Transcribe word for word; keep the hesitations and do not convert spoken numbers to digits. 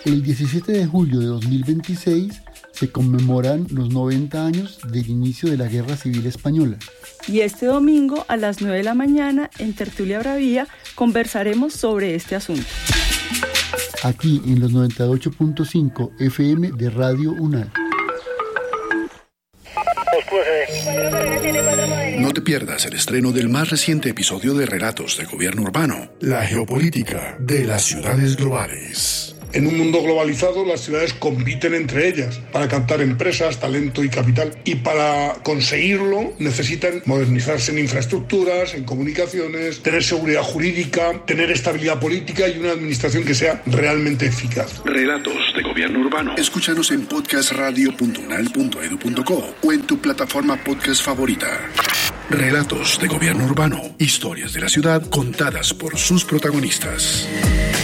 El diecisiete de julio de dos mil veintiséis se conmemoran los noventa años del inicio de la Guerra Civil Española. Y este domingo a las nueve de la mañana en Tertulia Bravía conversaremos sobre este asunto. Aquí en los noventa y ocho punto cinco F M de Radio UNAL. No te pierdas el estreno del más reciente episodio de Relatos de Gobierno Urbano, la geopolítica de las ciudades globales. En un mundo globalizado, las ciudades compiten entre ellas para captar empresas, talento y capital. Y para conseguirlo necesitan modernizarse en infraestructuras, en comunicaciones, tener seguridad jurídica, tener estabilidad política y una administración que sea realmente eficaz. Relatos de Gobierno Urbano. Escúchanos en podcast radio punto unal punto edu punto co o en tu plataforma podcast favorita. Relatos de Gobierno Urbano. Historias de la ciudad contadas por sus protagonistas.